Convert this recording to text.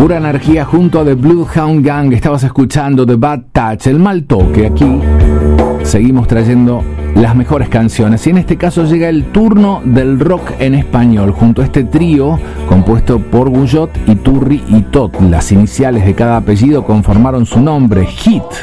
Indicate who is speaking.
Speaker 1: Pura energía junto a The Bloodhound Gang. Estabas escuchando The Bad Touch, el mal toque. Aquí seguimos trayendo las mejores canciones y en este caso llega el turno del rock en español junto a este trío compuesto por Guyot, Iturri y Tot. Las iniciales de cada apellido conformaron su nombre, Hit.